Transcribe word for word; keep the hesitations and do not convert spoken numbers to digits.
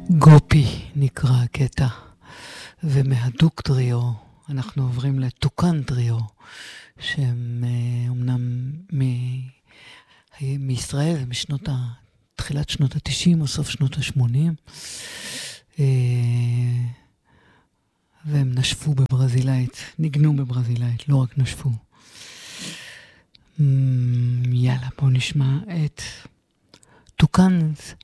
גופי נקרא הקטע, ומהדוק טריו אנחנו עוברים לטוקן טריו, שהם אומנם מ- מישראל, משנות ה... תחילת שנות ה-תשעים או סוף שנות ה-שמונים, והם נשפו בברזילאית, ניגנו בברזילאית, לא רק נשפו. יאללה, בואו נשמע את טוקאנס